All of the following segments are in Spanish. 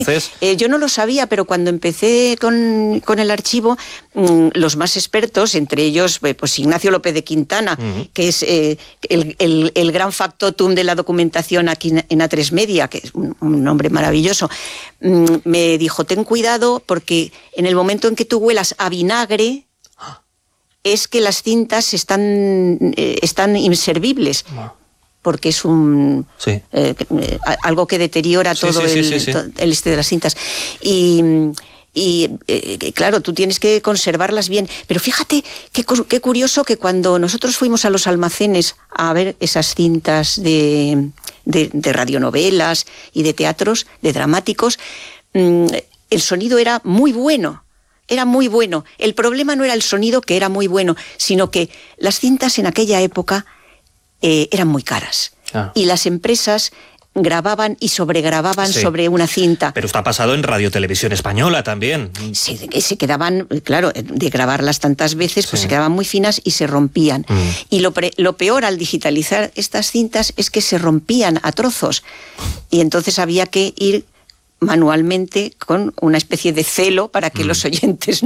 Yo no lo sabía, pero cuando empecé con el archivo, los más expertos, entre ellos pues Ignacio López de Quintana, que es el gran factotum de la documentación aquí en A3 Media, que es un hombre maravilloso, me dijo, ten cuidado porque en el momento en que tú huelas a vinagre, es que las cintas están inservibles. Porque es algo que deteriora todo el este de las cintas. Y claro, tú tienes que conservarlas bien. Pero fíjate qué curioso que cuando nosotros fuimos a los almacenes a ver esas cintas de radionovelas y de teatros, de dramáticos, el sonido era muy bueno. Era muy bueno. El problema no era el sonido, que era muy bueno, sino que las cintas en aquella época eran muy caras. Y las empresas grababan y sobregrababan sobre una cinta. Pero esto ha pasado en Radio Televisión Española también. Sí, se quedaban, claro, de grabarlas tantas veces, pues se quedaban muy finas y se rompían. Y lo peor al digitalizar estas cintas es que se rompían a trozos. Y entonces había que ir manualmente con una especie de celo para que los oyentes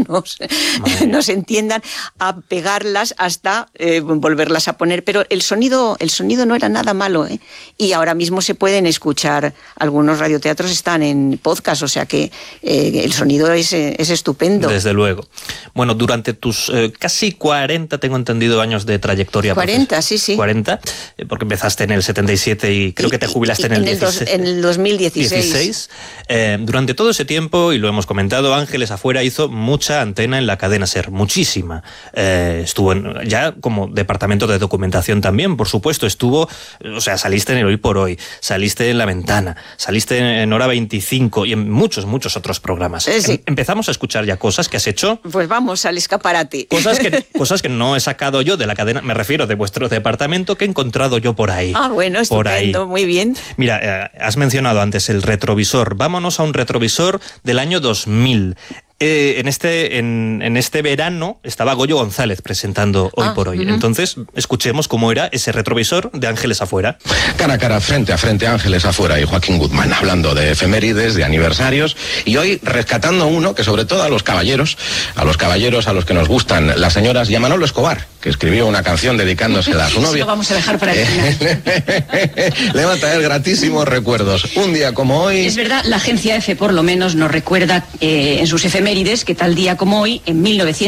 nos entiendan, a pegarlas hasta volverlas a poner. Pero el sonido no era nada malo, ¿eh? Y ahora mismo se pueden escuchar, algunos radioteatros están en podcast, o sea que el sonido es estupendo. Desde luego. Bueno, durante tus casi 40, tengo entendido, años de trayectoria. 40, sí. 40, porque empezaste en el 77 y creo que te jubilaste en el 2016. Durante todo ese tiempo, y lo hemos comentado, Ángeles Afuera hizo mucha antena en la cadena SER, muchísima. Estuvo ya como departamento de documentación también, por supuesto. Saliste en el Hoy por Hoy, saliste en La Ventana, saliste en Hora 25 y en muchos otros programas. Empezamos a escuchar ya cosas que has hecho. Pues vamos al escaparate. Cosas que no he sacado yo de la cadena, me refiero de vuestro departamento, que he encontrado yo por ahí. Bueno, estupendo, muy bien. Mira, has mencionado antes el retrovisor. Vámonos a un retrovisor del año 2000. En este verano estaba Goyo González presentando Hoy por Hoy. Entonces, escuchemos cómo era ese retrovisor de Ángeles Afuera. Cara a cara, frente a frente, Ángeles Afuera y Joaquín Guzmán, hablando de efemérides, de aniversarios, y hoy rescatando uno que sobre todo a los caballeros a los que nos gustan las señoras, y a Manolo Escobar, que escribió una canción dedicándosela a su novio. Lo vamos a dejar para el final. Le va a traer gratísimos recuerdos. Un día como hoy... Es verdad, la agencia EFE por lo menos nos recuerda en sus efemérides que tal día como hoy, en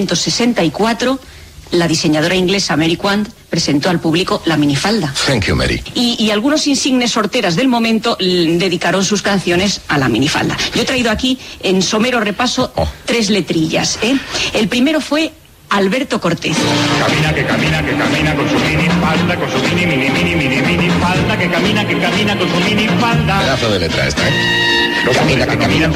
1964, la diseñadora inglesa Mary Quant presentó al público la minifalda. Thank you, Mary. Y algunos insignes sorteras del momento dedicaron sus canciones a la minifalda. Yo he traído aquí, en somero repaso, 3 letrillas. El primero fue Alberto Cortés. Camina, que camina, que camina con su minifalda, con su minifalda, que camina con su minifalda. Pedazo de letra esta, Camina, que camina,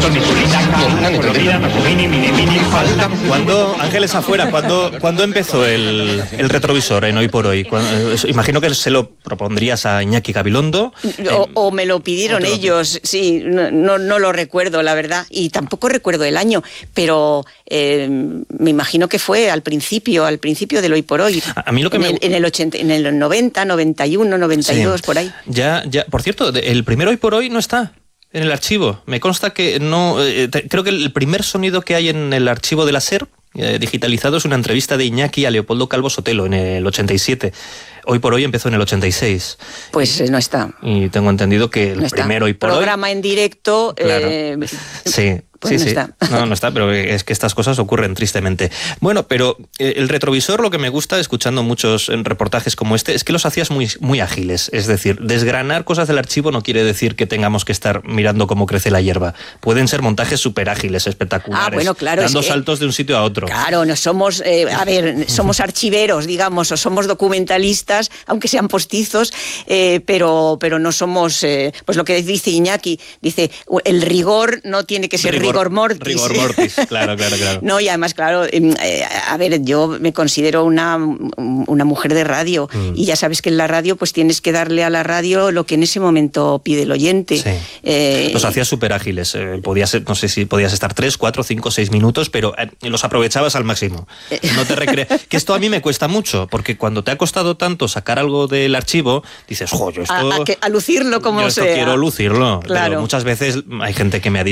Cuando Ángeles Afuera, ¿cuándo empezó el retrovisor en Hoy por Hoy? Imagino que se lo propondrías a Iñaki Gabilondo. O me lo pidieron ellos, sí, no lo recuerdo, la verdad, y tampoco recuerdo el año, pero me imagino que fue al principio del Hoy por Hoy. A mí lo que en el 90, 91, 92, por ahí. Ya, por cierto, el primer Hoy por Hoy no está en el archivo. Me consta que no... creo que el primer sonido que hay en el archivo de la SER digitalizado es una entrevista de Iñaki a Leopoldo Calvo Sotelo en el 87. Hoy por Hoy empezó en el 86. Pues no está. Y tengo entendido que el primero Hoy por Hoy... Programa en directo... Claro. Sí. Pues sí. Está. No está, pero es que estas cosas ocurren tristemente. Bueno, pero el retrovisor, lo que me gusta, escuchando muchos reportajes como este, es que los hacías muy, muy ágiles. Es decir, desgranar cosas del archivo no quiere decir que tengamos que estar mirando cómo crece la hierba. Pueden ser montajes súper ágiles, espectaculares, bueno, claro, dando saltos de un sitio a otro. Claro, no somos, somos archiveros, digamos, o somos documentalistas, aunque sean postizos, pero no somos, pues lo que dice Iñaki, dice, el rigor no tiene que ser rigor mortis. Rigor mortis, claro. No, y además, claro, yo me considero una mujer de radio, y ya sabes que en la radio pues tienes que darle a la radio lo que en ese momento pide el oyente. Sí. Los hacías súper ágiles, no sé si podías estar 3, 4, 5, 6 minutos, pero los aprovechabas al máximo. No te que esto a mí me cuesta mucho, porque cuando te ha costado tanto sacar algo del archivo, dices, yo esto... A lucirlo como yo esto sea. quiero lucirlo, claro. Pero muchas veces hay gente que me ha dicho